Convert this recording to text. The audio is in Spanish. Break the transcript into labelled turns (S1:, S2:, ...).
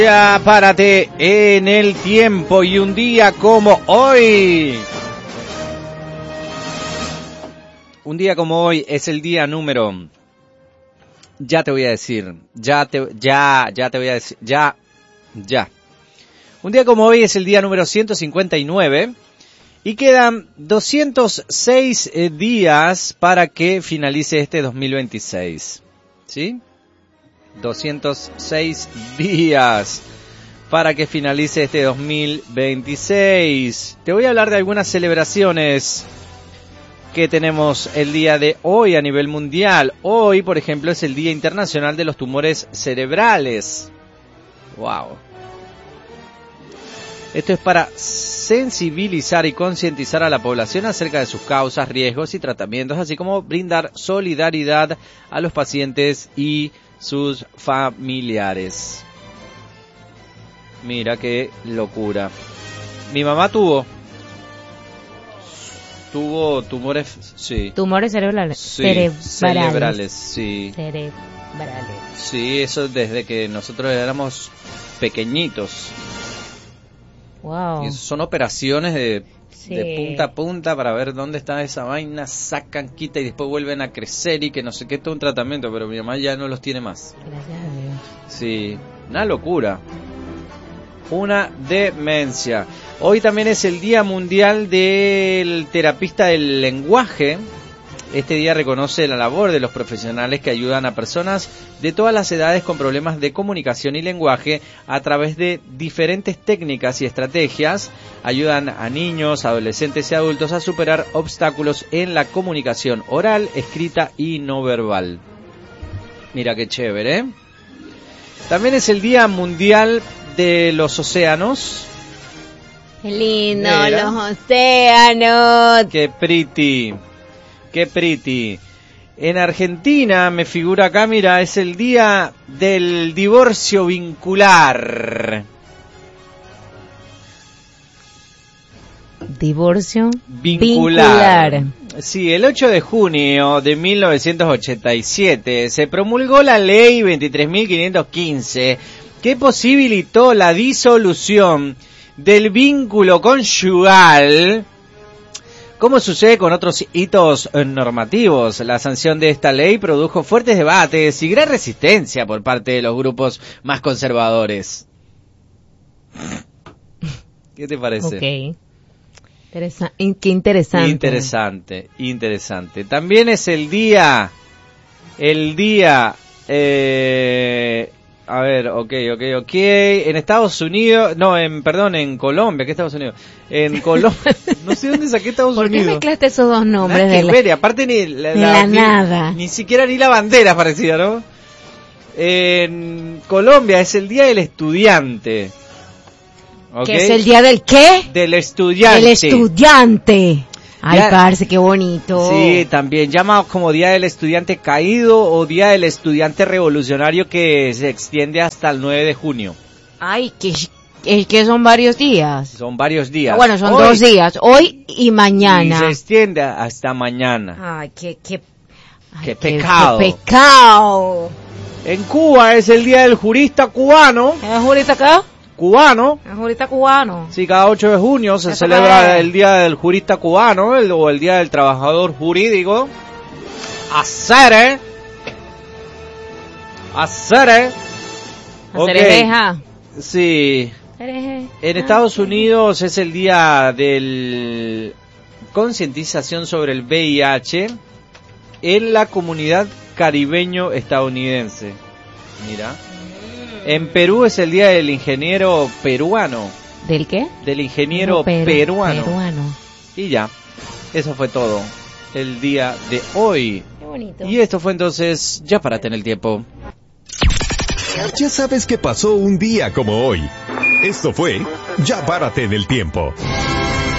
S1: Ya párate en el tiempo y un día como hoy. Un día como hoy es el día número. Ya te voy a decir. Ya te voy a decir. Ya. Un día como hoy es el día número 159 y quedan 206 días para que finalice este 2026. ¿Sí? 206 días para que finalice este 2026. Te voy a hablar de algunas celebraciones que tenemos el día de hoy a nivel mundial. Hoy, por ejemplo, es el Día Internacional de los Tumores Cerebrales. Wow. Esto es para sensibilizar y concientizar a la población acerca de sus causas, riesgos y tratamientos, así como brindar solidaridad a los pacientes y sus familiares. Mira qué locura. Mi mamá tuvo tumores, sí.
S2: Tumores cerebrales.
S1: Sí, cerebrales, sí.
S2: Cerebrales.
S1: Sí, eso desde que nosotros éramos pequeñitos.
S2: Wow.
S1: Y son operaciones de punta a punta para ver dónde está esa vaina, sacan, quitan y después vuelven a crecer y que no sé qué, todo un tratamiento, pero mi mamá ya no los tiene más.
S2: Gracias a Dios.
S1: Sí, una locura. Una demencia. Hoy también es el Día Mundial del Terapista del Lenguaje. Este día reconoce la labor de los profesionales que ayudan a personas de todas las edades con problemas de comunicación y lenguaje a través de diferentes técnicas y estrategias. Ayudan a niños, adolescentes y adultos a superar obstáculos en la comunicación oral, escrita y no verbal. Mira qué chévere, ¿eh? También es el Día Mundial de los Océanos.
S2: Qué lindo,
S1: Mira.
S2: los océanos.
S1: Qué pretty. Qué pretty. En Argentina, me figura acá, mira, es el día del divorcio vincular.
S2: Divorcio
S1: Vincular. Sí, el 8 de junio de 1987 se promulgó la ley 23.515 que posibilitó la disolución del vínculo conyugal. Como sucede con otros hitos normativos, la sanción de esta ley produjo fuertes debates y gran resistencia por parte de los grupos más conservadores. ¿Qué te parece?
S2: Ok. Qué interesante.
S1: Interesante. También es el día, a ver, ok. En Estados Unidos, en Colombia, ¿qué Estados Unidos? En Colombia, no sé dónde saqué Estados
S2: ¿Por
S1: Unidos.
S2: qué mezclaste esos dos nombres?
S1: Nada que ver, y aparte ni
S2: nada.
S1: Ni siquiera ni la bandera parecida, ¿no? En Colombia es el Día del Estudiante. ¿Okay?
S2: ¿Qué es el día del qué?
S1: Del estudiante.
S2: El estudiante. Ay,
S1: Ya,
S2: parce, qué bonito.
S1: Sí, también llamado como Día del Estudiante Caído o Día del Estudiante Revolucionario, que se extiende hasta el 9 de junio.
S2: Ay, que son varios días.
S1: Son varios días.
S2: Bueno, son
S1: hoy,
S2: 2 días, hoy y mañana.
S1: Y se extiende hasta mañana.
S2: Ay, qué
S1: pecado.
S2: Qué pecado.
S1: En Cuba es el Día del Jurista Cubano.
S2: ¿Es jurista acá?
S1: Cubano.
S2: ¿Es jurista cubano?
S1: Sí, cada 8 de junio se celebra el Día del Jurista Cubano, o el Día del Trabajador Jurídico. Hacer.
S2: Cereja.
S1: Sí. En Estados Unidos es el Día de concientización sobre el VIH en la comunidad caribeño estadounidense. Mira. En Perú es el Día del Ingeniero Peruano.
S2: ¿Del qué?
S1: Del ingeniero peruano. Y ya, eso fue todo el día de hoy.
S2: Qué bonito.
S1: Y esto fue entonces Ya Párate en el Tiempo.
S3: Ya sabes qué pasó un día como hoy. Esto fue Ya Párate en el Tiempo.